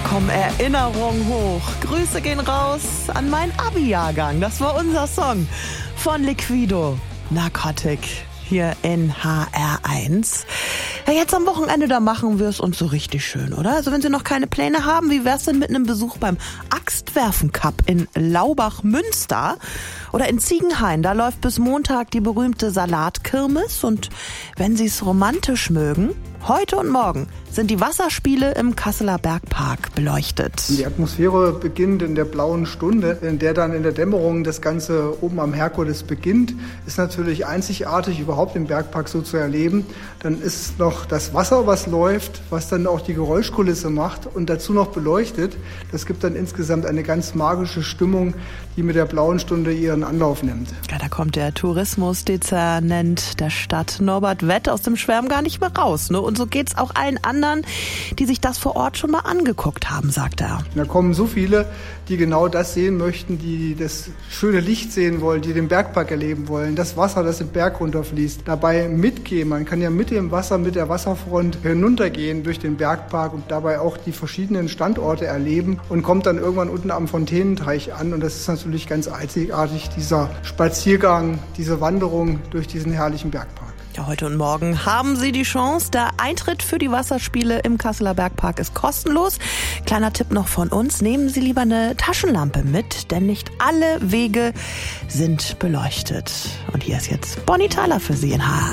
kommen Erinnerungen hoch. Grüße gehen raus an meinen Abi-Jahrgang. Das war unser Song von Liquido, Narcotic, hier in HR1. Ja, jetzt am Wochenende, da machen wir es uns so richtig schön, oder? Also wenn Sie noch keine Pläne haben, wie wär's denn mit einem Besuch beim Axtwerfen-Cup in Laubach-Münster oder in Ziegenhain? Da läuft bis Montag die berühmte Salatkirmes und wenn Sie es romantisch mögen, heute und morgen sind die Wasserspiele im Kasseler Bergpark beleuchtet. Die Atmosphäre beginnt in der blauen Stunde, in der dann in der Dämmerung das Ganze oben am Herkules beginnt. Ist natürlich einzigartig, überhaupt im Bergpark so zu erleben. Dann ist noch das Wasser, was läuft, was dann auch die Geräuschkulisse macht und dazu noch beleuchtet. Das gibt dann insgesamt eine ganz magische Stimmung, die mit der blauen Stunde ihren Anlauf nimmt. Ja, da kommt der Tourismusdezernent der Stadt Norbert Wett aus dem Schwärm gar nicht mehr raus, ne? Und so geht's auch allen anderen, die sich das vor Ort schon mal angeguckt haben, sagt er. Da kommen so viele, die genau das sehen möchten, die das schöne Licht sehen wollen, die den Bergpark erleben wollen, das Wasser, das den Berg runterfließt. Dabei mitgehen, man kann ja mit dem Wasser, mit der Wasserfront hinuntergehen durch den Bergpark und dabei auch die verschiedenen Standorte erleben und kommt dann irgendwann unten am Fontänenteich an. Und das ist natürlich ganz einzigartig, dieser Spaziergang, diese Wanderung durch diesen herrlichen Bergpark. Ja, heute und morgen haben Sie die Chance. Der Eintritt für die Wasserspiele im Kasseler Bergpark ist kostenlos. Kleiner Tipp noch von uns, nehmen Sie lieber eine Taschenlampe mit, denn nicht alle Wege sind beleuchtet. Und hier ist jetzt Bonnie Tyler für Sie in HR.